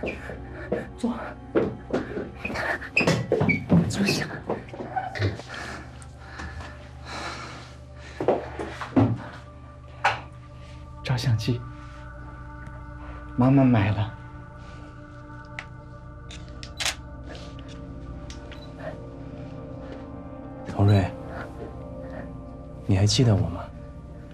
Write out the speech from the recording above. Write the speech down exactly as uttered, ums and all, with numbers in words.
坐，坐下。照相机，妈妈买了。 童瑞，你还记得我吗？